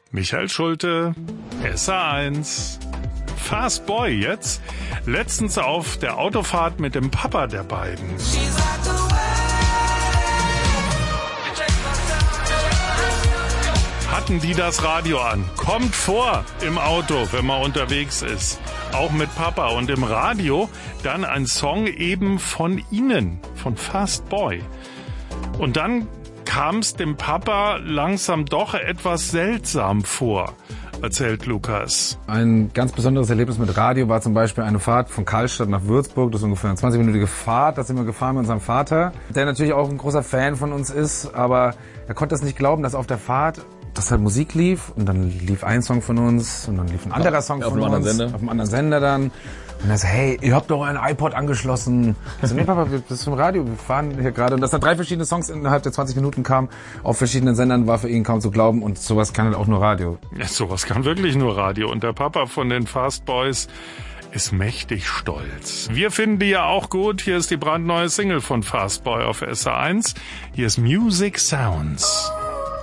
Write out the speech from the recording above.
Michael Schulte, SA1. Fast Boy jetzt. Letztens auf der Autofahrt mit dem Papa der beiden. Hatten die das Radio an. Kommt vor im Auto, wenn man unterwegs ist. Auch mit Papa. Und im Radio dann ein Song eben von ihnen, von Fast Boy. Und dann kam es dem Papa langsam doch etwas seltsam vor, erzählt Lukas. Ein ganz besonderes Erlebnis mit Radio war zum Beispiel eine Fahrt von Karlstadt nach Würzburg. Das ist ungefähr eine 20-minütige Fahrt. Da sind wir gefahren mit unserem Vater, der natürlich auch ein großer Fan von uns ist. Aber er konnte es nicht glauben, dass auf der Fahrt dass halt Musik lief. Und dann lief ein Song von uns und dann lief ein anderer Song von uns. Auf einem anderen Sender dann. Und er sagt, hey, ihr habt doch ein iPod angeschlossen. Ich so, nee, Papa, das ist im Radio, wir fahren hier gerade. Und dass da 3 verschiedene Songs innerhalb der 20 Minuten kamen, auf verschiedenen Sendern, war für ihn kaum zu glauben. Und sowas kann halt auch nur Radio. Ja, sowas kann wirklich nur Radio. Und der Papa von den Fast Boys ist mächtig stolz. Wir finden die ja auch gut. Hier ist die brandneue Single von Fast Boy auf SA1. Hier ist Music Sounds.